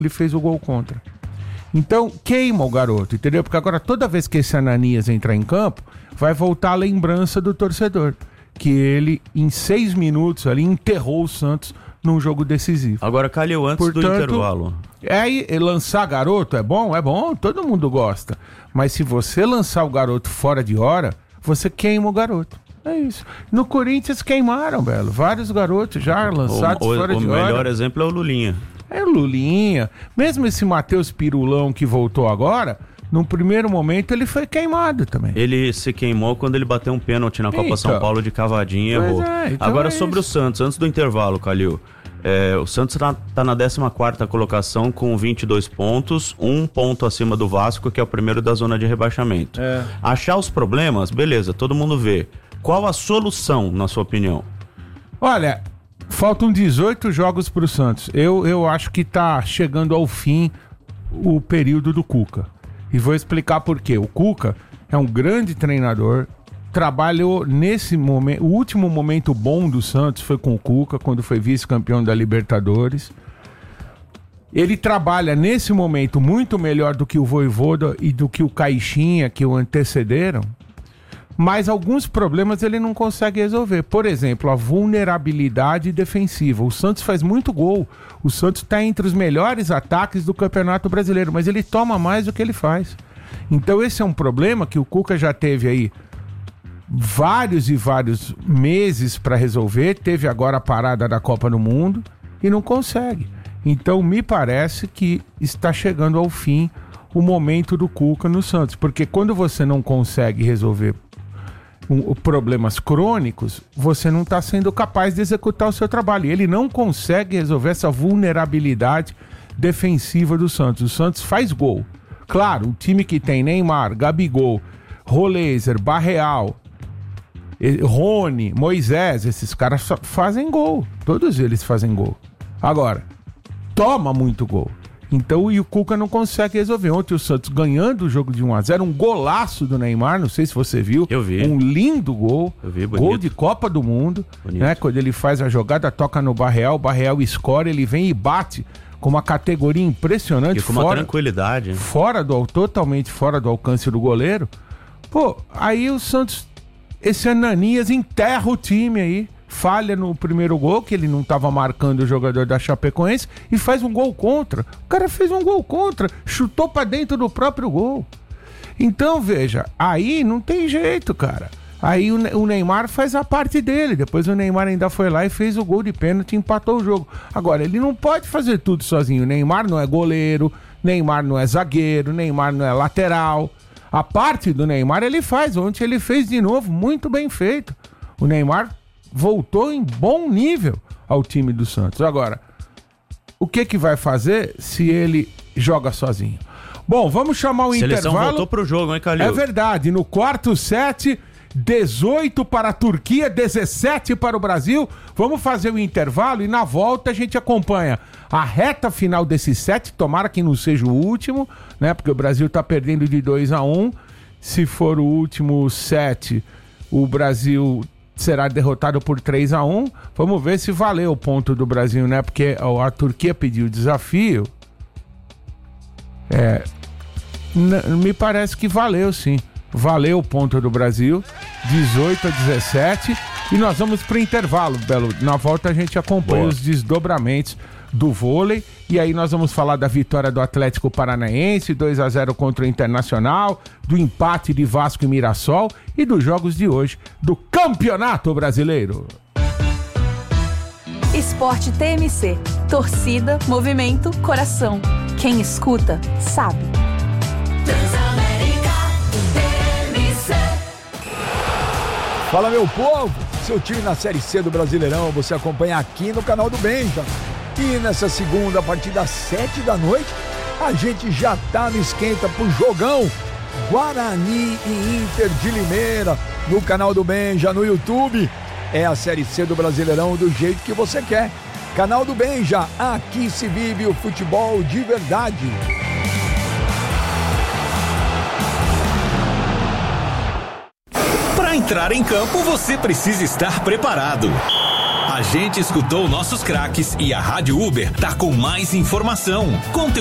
ele fez o gol contra. Então, queima o garoto, entendeu? Porque agora, toda vez que esse Ananias entrar em campo, vai voltar a lembrança do torcedor. Que ele, em 6 minutos, ali, enterrou o Santos num jogo decisivo. Agora, Calil, antes do intervalo. Lançar garoto é bom, todo mundo gosta. Mas se você lançar o garoto fora de hora, você queima o garoto. É isso. No Corinthians queimaram, Belo. Vários garotos já lançados fora de hora. O melhor exemplo é o Lulinha. É o Lulinha. Mesmo esse Matheus Pirulão que voltou agora, num primeiro momento ele foi queimado também. Ele se queimou quando ele bateu um pênalti na Copa São Paulo de cavadinha e errou. Então agora sobre o Santos, antes do intervalo, Calil. O Santos tá na 14ª colocação com 22 pontos, 1 ponto acima do Vasco, que é o primeiro da zona de rebaixamento. Achar os problemas, beleza, todo mundo vê. Qual a solução, na sua opinião? Olha, faltam 18 jogos pro Santos. Eu acho que tá chegando ao fim o período do Cuca. E vou explicar por quê. O Cuca é um grande treinador, trabalhou nesse momento. O último momento bom do Santos foi com o Cuca, quando foi vice-campeão da Libertadores. Ele trabalha nesse momento muito melhor do que o Vojvoda e do que o Caixinha, que o antecederam. Mas alguns problemas ele não consegue resolver. Por exemplo, a vulnerabilidade defensiva. O Santos faz muito gol. O Santos está entre os melhores ataques do Campeonato Brasileiro, mas ele toma mais do que ele faz. Então esse é um problema que o Cuca já teve aí vários e vários meses para resolver. Teve agora a parada da Copa do Mundo e não consegue. Então me parece que está chegando ao fim o momento do Cuca no Santos. Porque quando você não consegue resolver problemas crônicos, você não está sendo capaz de executar o seu trabalho. E ele não consegue resolver essa vulnerabilidade defensiva do Santos. O Santos faz gol. Claro, o time que tem Neymar, Gabigol, Roleiser, Barreal, Rony, Moisés, esses caras fazem gol. Todos eles fazem gol. Agora, toma muito gol. Então, e o Cuca não consegue resolver. Ontem o Santos ganhando o jogo de 1-0, um golaço do Neymar, não sei se você viu. Eu vi. Um lindo gol. Eu vi, bonito. Gol de Copa do Mundo. Né? Quando ele faz a jogada, toca no Barreal, o Barreal escora, ele vem e bate com uma categoria impressionante. E com uma tranquilidade. Totalmente fora do alcance do goleiro. Pô, aí o Santos, esse Ananias enterra o time aí. Falha no primeiro gol, que ele não estava marcando o jogador da Chapecoense, e faz um gol contra. O cara fez um gol contra, chutou pra dentro do próprio gol. Então, veja, aí não tem jeito, cara. Aí o Neymar faz a parte dele, depois o Neymar ainda foi lá e fez o gol de pênalti e empatou o jogo. Agora, ele não pode fazer tudo sozinho. O Neymar não é goleiro, Neymar não é zagueiro, Neymar não é lateral. A parte do Neymar ele faz, ontem ele fez de novo, muito bem feito. O Neymar voltou em bom nível ao time do Santos. Agora, o que vai fazer se ele joga sozinho? Bom, vamos chamar o intervalo. Seleção voltou pro jogo, hein, Calil? É verdade, no quarto set, 18 para a Turquia, 17 para o Brasil. Vamos fazer o intervalo e na volta a gente acompanha a reta final desse set, tomara que não seja o último, né? Porque o Brasil tá perdendo de 2-1. Se for o último set, o Brasil será derrotado por 3-1. Vamos ver se valeu o ponto do Brasil, né? Porque a Turquia pediu desafio. Me parece que valeu, sim. Valeu o ponto do Brasil, 18-17. E nós vamos pro intervalo, Belo. Na volta a gente acompanha os desdobramentos do vôlei. E aí nós vamos falar da vitória do Atlético Paranaense, 2-0 contra o Internacional, do empate de Vasco e Mirassol e dos jogos de hoje do Campeonato Brasileiro. Esporte TMC. Torcida, movimento, coração. Quem escuta, sabe. Fala, meu povo! Seu time na Série C do Brasileirão você acompanha aqui no canal do Benja. E nessa segunda, a partir das 7 da noite, a gente já tá no esquenta pro jogão Guarani e Inter de Limeira, no canal do Benja, no YouTube. É a Série C do Brasileirão do jeito que você quer. Canal do Benja, aqui se vive o futebol de verdade. Para entrar em campo, você precisa estar preparado. A gente escutou nossos craques e a Rádio Uber tá com mais informação, conteúdo